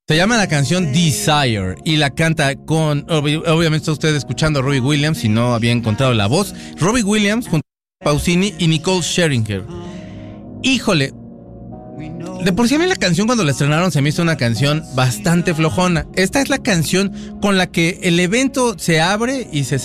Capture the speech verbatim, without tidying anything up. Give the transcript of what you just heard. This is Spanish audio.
Se llama la canción Desire y la canta con, obviamente está usted escuchando a Robbie Williams si no había encontrado la voz. Robbie Williams junto a Pausini y Nicole Scherzinger. Híjole, de por sí a mí la canción cuando la estrenaron se me hizo una canción bastante flojona. Esta es la canción con la que el evento se abre y se